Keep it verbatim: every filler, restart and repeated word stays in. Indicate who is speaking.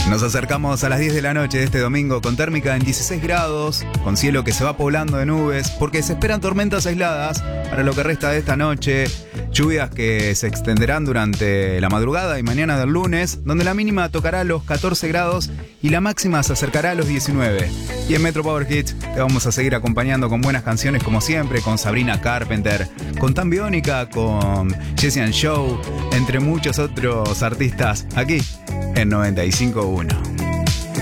Speaker 1: Nos acercamos a las diez de la noche de este domingo con térmica en dieciséis grados, con cielo que se va poblando de nubes, porque se esperan tormentas aisladas para lo que resta de esta noche, lluvias que se extenderán durante la madrugada y mañana del lunes, donde la mínima tocará los catorce grados y la máxima se acercará a los diecinueve. Y en Metro Power Hits te vamos a seguir acompañando con buenas canciones como siempre, con Sabrina Carpenter, con Tan Biónica, con Jesse and Show, entre muchos otros artistas, aquí en noventa y cinco punto uno.